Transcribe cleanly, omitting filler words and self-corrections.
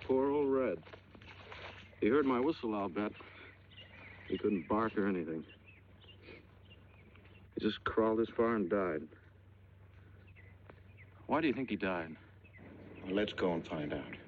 Poor old Red. He heard my whistle, I'll bet. He couldn't bark or anything. He just crawled this far and died. Why do you think he died? Well, let's go and find out.